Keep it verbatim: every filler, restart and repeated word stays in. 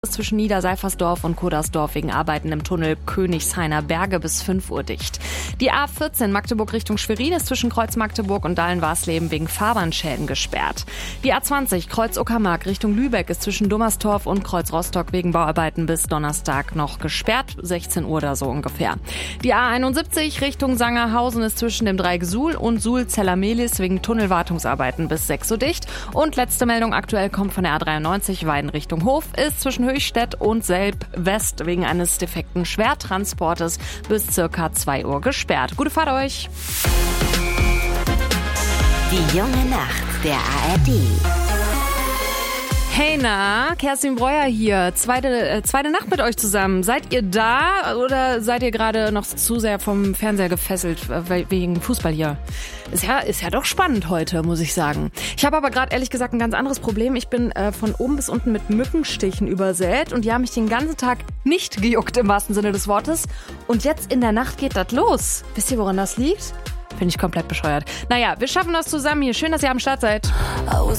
Zwischen Niederseifersdorf und Kodersdorf wegen Arbeiten im Tunnel Königshainer Berge bis fünf Uhr dicht. Die A vierzehn Magdeburg Richtung Schwerin ist zwischen Kreuz Magdeburg und Dahlen-Warsleben wegen Fahrbahnschäden gesperrt. Die A zwanzig Kreuz Uckermark Richtung Lübeck ist zwischen Dummerstorf und Kreuz Rostock wegen Bauarbeiten bis Donnerstag noch gesperrt, sechzehn Uhr oder so ungefähr. Die A einundsiebzig Richtung Sangerhausen ist zwischen dem Dreieck Suhl und Suhl-Zeller-Mehlis wegen Tunnelwartungsarbeiten bis sechs Uhr dicht. Und letzte Meldung aktuell kommt von der A dreiundneunzig Weiden Richtung Hof, ist zwischen Höchstädt und Selb-West wegen eines defekten Schwertransportes bis circa zwei Uhr gesperrt. Gute Fahrt euch! Die junge Nacht der A R D. Hey na, Kerstin Breuer hier. Zweite, äh, zweite Nacht mit euch zusammen. Seid ihr da oder seid ihr gerade noch zu sehr vom Fernseher gefesselt äh, wegen Fußball hier? Ist ja, ist ja doch spannend heute, muss ich sagen. Ich habe aber gerade ehrlich gesagt ein ganz anderes Problem. Ich bin äh, von oben bis unten mit Mückenstichen übersät und die haben mich den ganzen Tag nicht gejuckt im wahrsten Sinne des Wortes. Und jetzt in der Nacht geht das los. Wisst ihr, woran das liegt? Finde ich komplett bescheuert. Naja, wir schaffen das zusammen hier. Schön, dass ihr am Start seid.